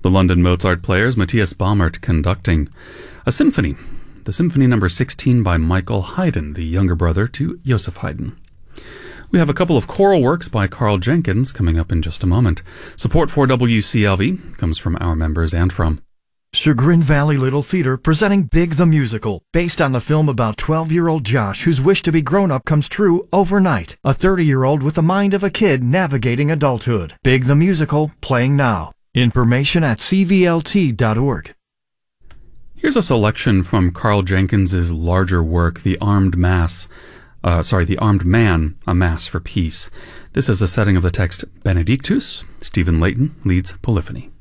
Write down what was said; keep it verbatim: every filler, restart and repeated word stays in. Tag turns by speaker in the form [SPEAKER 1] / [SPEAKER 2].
[SPEAKER 1] The London Mozart Players, Matthias Baumert conducting. A symphony, the Symphony Number sixteen by Michael Haydn, the younger brother to Joseph Haydn. We have a couple of choral works by Carl Jenkins coming up in just a moment. Support for W C L V comes from our members and from
[SPEAKER 2] Chagrin Valley Little Theater presenting Big the Musical, based on the film about twelve-year-old Josh whose wish to be grown-up comes true overnight. A thirty-year-old with the mind of a kid navigating adulthood. Big the Musical, playing now. Information at c v l t dot org.
[SPEAKER 1] Here's a selection from Carl Jenkins's larger work, The Armed Mass. Uh, sorry, The Armed Man, A Mass for Peace. This is a setting of the text Benedictus. Stephen Layton leads Polyphony.